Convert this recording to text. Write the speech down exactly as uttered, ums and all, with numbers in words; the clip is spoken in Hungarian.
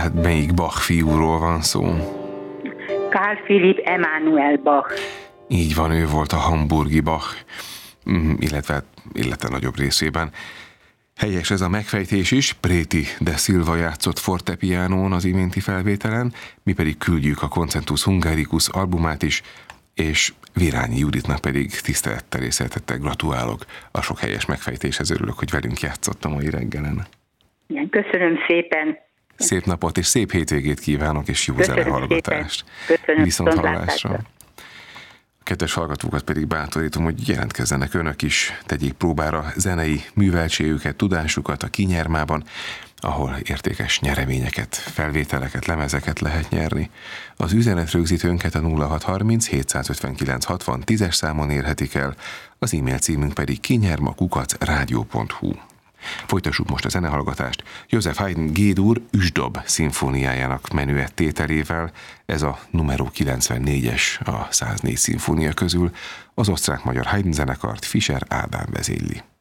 hát melyik Bach fiúról van szó? Carl Philipp Emanuel Bach. Így van, ő volt a hamburgi Bach, illetve, illetve nagyobb részében. Helyes ez a megfejtés is, Préti de Silva játszott fortepiánón az iménti felvételen, mi pedig küldjük a Concentus Hungaricus albumát is, és Virányi Juditnak pedig tisztelettel részletettel gratulálok a sok helyes megfejtéshez, örülök, hogy velünk játszott a mai reggelen. Igen, köszönöm szépen. Szép napot és szép hétvégét kívánok, és jó Köszönöm zenehallgatást. Köszönöm. Viszont hallásra. A kedves hallgatókat pedig bátorítom, hogy jelentkezzenek önök is, tegyék próbára zenei műveltségüket, tudásukat a Kinyermában, ahol értékes nyereményeket, felvételeket, lemezeket lehet nyerni. Az üzenetrögzítőnket a nulla hat harminc hétszázötvenkilenc hatvan tízes számon érhetik el, az e-mail címünk pedig kinyerma kukac rádió pont hu. Folytassuk most a zenehallgatást József Haydn G-dur Üsdob szimfóniájának menüett tételével, ez a numero kilencvennégyes a száznégy szimfónia közül, az osztrák-magyar Haydn zenekart Fischer Ádám vezényli.